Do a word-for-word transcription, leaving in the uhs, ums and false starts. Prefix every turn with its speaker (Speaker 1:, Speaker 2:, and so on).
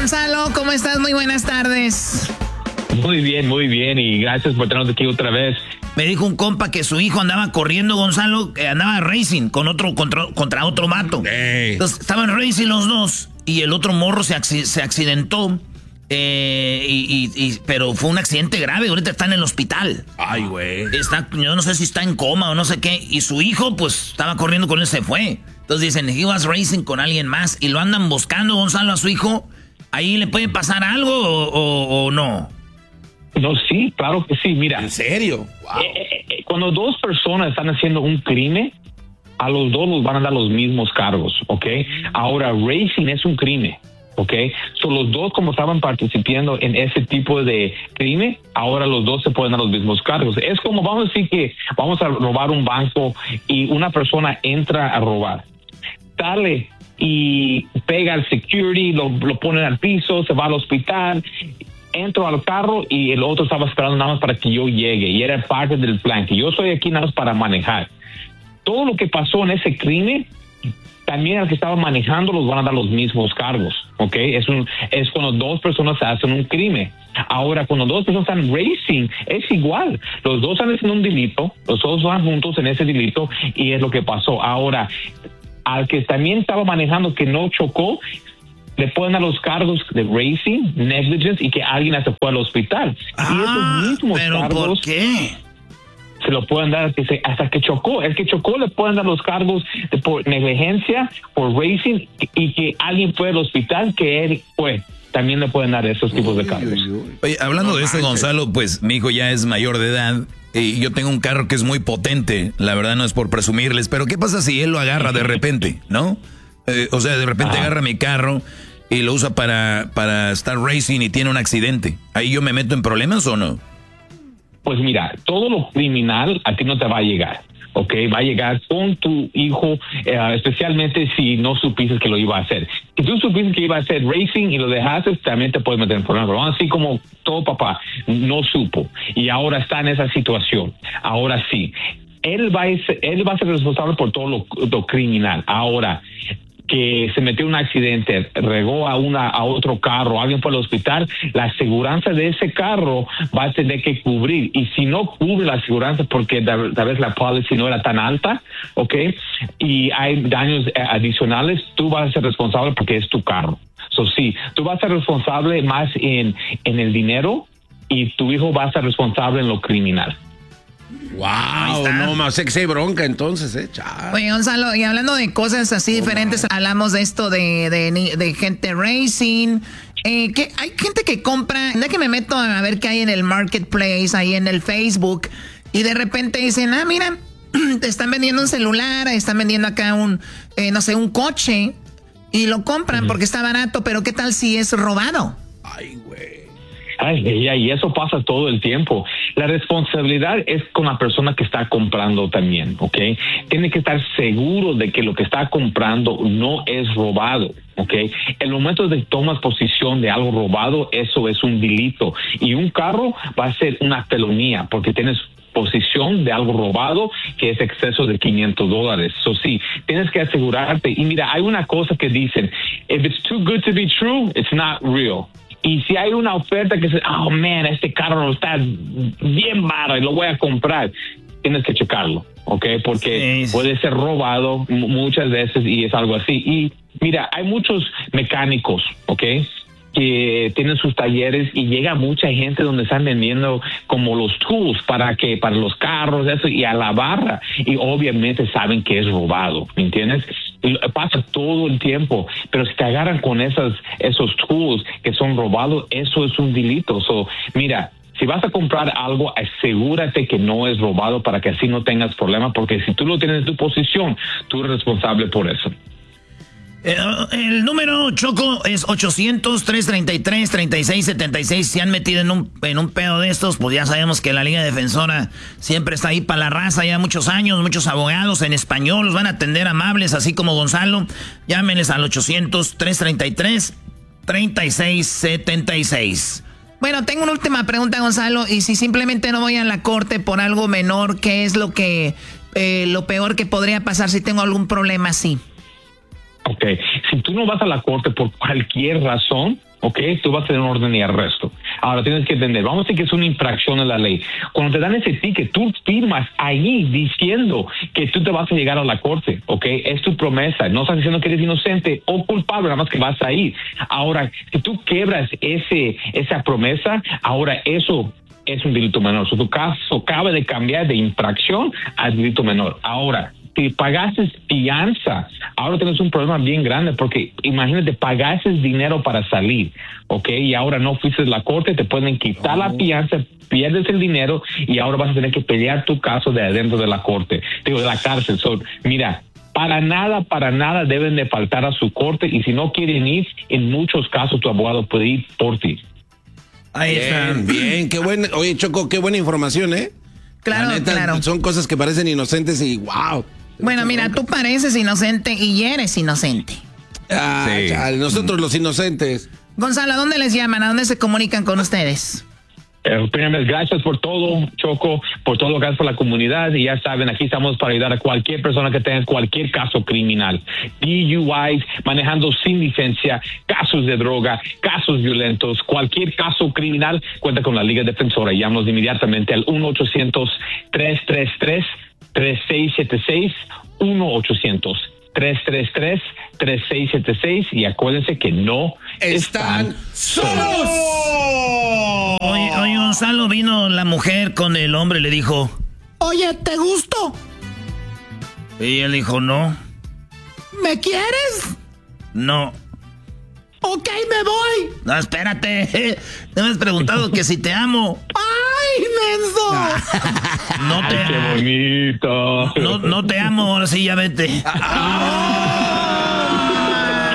Speaker 1: Gonzalo, ¿cómo estás? Muy buenas tardes.
Speaker 2: Muy bien, muy bien, y gracias por tenernos aquí otra vez.
Speaker 3: Me dijo un compa que su hijo andaba corriendo, Gonzalo, que andaba racing con otro contra, contra otro vato. Hey. Entonces estaban racing los dos y el otro morro se, acc- se accidentó. Eh, y, y, y, pero fue un accidente grave, ahorita está en el hospital.
Speaker 4: Ay, güey.
Speaker 3: Está, yo no sé si está en coma o no sé qué. Y su hijo, pues, estaba corriendo con él, se fue. Entonces dicen, he was racing con alguien más. Y lo andan buscando, Gonzalo, a su hijo. ¿Ahí le puede pasar algo o, o, o no?
Speaker 2: No, sí, claro que sí, mira.
Speaker 4: ¿En serio? Wow.
Speaker 2: Eh, eh, cuando dos personas están haciendo un crimen, a los dos los van a dar los mismos cargos, ¿ok? Ahora, racing es un crimen, ¿ok? So, los dos, como estaban participando en ese tipo de crimen, ahora los dos se pueden dar los mismos cargos. Es como, vamos a decir que vamos a robar un banco y una persona entra a robar. Sale y pega al security, lo, lo ponen al piso, se va al hospital. Entro al carro y el otro estaba esperando nada más para que yo llegue y era parte del plan, que yo estoy aquí nada más para manejar. Todo lo que pasó en ese crimen, también al que estaba manejando los van a dar los mismos cargos, ¿ok? Es, un, es cuando dos personas hacen un crimen. Ahora, cuando dos personas están racing, es igual. Los dos están haciendo un delito, los dos van juntos en ese delito y es lo que pasó. Ahora, al que también estaba manejando que no chocó, le pueden dar los cargos de racing, negligence y que alguien se fue al hospital.
Speaker 3: Ah,
Speaker 2: y esos mismos
Speaker 3: ¿pero
Speaker 2: cargos
Speaker 3: por qué?
Speaker 2: Se lo pueden dar hasta que chocó. El que chocó le pueden dar los cargos de por negligencia, por racing y que alguien fue al hospital que él fue. También le pueden dar esos tipos de cargos.
Speaker 5: Oye, hablando no de eso, Gonzalo, pues mi hijo ya es mayor de edad y yo tengo un carro que es muy potente. La verdad no es por presumirles, pero ¿qué pasa si él lo agarra de repente, no? Eh, o sea, de repente ah. agarra mi carro y lo usa para, para estar racing y tiene un accidente. ¿Ahí yo me meto en problemas o no?
Speaker 2: Pues mira, todo lo criminal a ti no te va a llegar, ¿ok? Va a llegar con tu hijo, eh, especialmente si no supiste que lo iba a hacer. Si tú supiste que iba a hacer racing y lo dejaste, también te puedes meter en problemas. Pero así como todo papá no supo y ahora está en esa situación, ahora sí. Él va a ser, él va a ser responsable por todo lo, lo criminal. Ahora, que se metió en un accidente, regó a una a otro carro, alguien fue al hospital, la aseguranza de ese carro va a tener que cubrir. Y si no cubre la aseguranza porque tal vez la policy no era tan alta, ¿ok? Y hay daños adicionales, tú vas a ser responsable porque es tu carro. So, sí, tú vas a ser responsable más en, en el dinero y tu hijo va a ser responsable en lo criminal.
Speaker 4: Wow, no más sé que se bronca entonces, eh, chao.
Speaker 1: Oye, Gonzalo, y hablando de cosas así oh, diferentes, man. hablamos de esto de, de, de gente racing. Eh, que hay gente que compra, de que me meto a ver qué hay en el marketplace, ahí en el Facebook, y de repente dicen, ah, mira, te están vendiendo un celular, están vendiendo acá un, eh, no sé, un coche, y lo compran uh-huh. porque está barato, pero ¿qué tal si es robado?
Speaker 4: Ay, güey.
Speaker 2: Ay, y eso pasa todo el tiempo. La responsabilidad es con la persona que está comprando también, ¿ok? Tiene que estar seguro de que lo que está comprando no es robado, ¿ok? El momento de tomas posición de algo robado, eso es un delito. Y un carro va a ser una felonía porque tienes posición de algo robado que es exceso de quinientos dólares. So, sí, tienes que asegurarte. Y mira, hay una cosa que dicen, if it's too good to be true, it's not real. Y si hay una oferta que dice, oh, man, este carro está bien barato y lo voy a comprar, tienes que checarlo, ¿ok? Porque sí. puede ser robado m- muchas veces y es algo así. Y mira, hay muchos mecánicos, ¿ok?, que tienen sus talleres y llega mucha gente donde están vendiendo como los tools para que para los carros, eso, y a la barra, y obviamente saben que es robado, ¿me entiendes? Y pasa todo el tiempo, pero si te agarran con esas esos tools que son robados, eso es un delito. So, mira, si vas a comprar algo, asegúrate que no es robado para que así no tengas problemas, porque si tú lo tienes en tu posición, tú eres responsable por eso.
Speaker 3: Eh, el número, Choco, es ochocientos, trescientos treinta y tres, treinta y seis setenta y seis. Si han metido en un, en un pedo de estos, pues ya sabemos que la Liga Defensora siempre está ahí para la raza, ya muchos años, muchos abogados en español, los van a atender amables, así como Gonzalo. Llámenles al ochocientos, trescientos treinta y tres, treinta y seis setenta y seis. Bueno, tengo una última pregunta, Gonzalo, y si simplemente no voy a la corte por algo menor, ¿qué es lo que eh, lo peor que podría pasar si tengo algún problema así?
Speaker 2: Ok, si tú no vas a la corte por cualquier razón, ok, tú vas a tener un orden y arresto. Ahora tienes que entender, vamos a decir que es una infracción a la ley. Cuando te dan ese ticket, tú firmas ahí diciendo que tú te vas a llegar a la corte, ok, es tu promesa. No estás diciendo que eres inocente o culpable, nada más que vas a ir. Ahora, si tú quebras ese esa promesa, ahora eso es un delito menor. So, tu caso acaba de cambiar de infracción a delito menor. Ahora, si pagaste fianza, ahora tienes un problema bien grande, porque imagínate, pagaste dinero para salir, ¿ok? Y ahora no fuiste a la corte, te pueden quitar oh. la fianza, pierdes el dinero y ahora vas a tener que pelear tu caso de adentro de la corte, digo, de la cárcel. So, mira, para nada, para nada deben de faltar a su corte, y si no quieren ir, en muchos casos tu abogado puede ir por ti.
Speaker 4: Ahí está. Bien, bien, qué buena, oye, Choco, qué buena información, ¿eh?
Speaker 1: Claro,
Speaker 4: neta,
Speaker 1: claro.
Speaker 4: Son cosas que parecen inocentes y wow.
Speaker 1: Bueno, mira, tú pareces inocente y eres inocente.
Speaker 4: Ah, sí. Chale, nosotros los inocentes.
Speaker 1: Gonzalo, ¿a dónde les llaman? ¿A dónde se comunican con ustedes?
Speaker 2: Eh, primero, gracias por todo, Choco, por todo, gracias por la comunidad, y ya saben, aquí estamos para ayudar a cualquier persona que tenga cualquier caso criminal, D U Is, manejando sin licencia, casos de droga, casos violentos, cualquier caso criminal, cuenta con la Liga Defensora. Llámanos inmediatamente al uno ochocientos, tres tres tres, tres seis siete seis, uno ochocientos, tres tres tres, tres seis siete seis, y acuérdense que no están, están solos.
Speaker 3: Oye, oye, Gonzalo, vino la mujer con el hombre y le dijo,
Speaker 1: oye, ¿te gusto?
Speaker 3: Y él dijo, no.
Speaker 1: ¿Me quieres?
Speaker 3: No.
Speaker 1: Ok, me voy.
Speaker 3: No, espérate. No me has preguntado que si te amo.
Speaker 1: ¡Ay, menso!
Speaker 3: No te
Speaker 2: Ay, qué bonito.
Speaker 3: No, no te amo, ahora sí, ya vete.